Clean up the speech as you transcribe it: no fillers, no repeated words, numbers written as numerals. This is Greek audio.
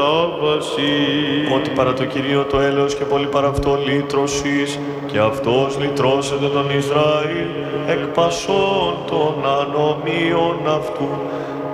Ότι παρά το Κυρίο το έλεος και πολύ παρά αυτό λύτρωσης, και αυτός λυτρώσεται τον Ισραήλ εκ πασών των ανομίων αυτού,